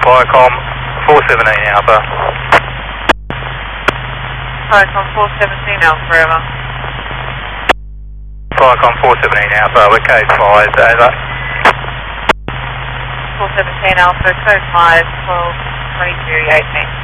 Viacom 417 Alpha. Viacom 417 Alpha, over. Viacom 417 Alpha, we're code 5, over. 417 Alpha, code 5, 12, 22, 18.